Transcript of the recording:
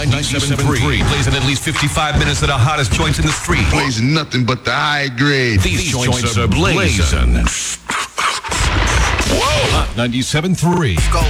97.3 plays in at least 55 minutes of the hottest joints in the street. Plays nothing but the high grade. These joints are blazing. Whoa! 97.3. Go.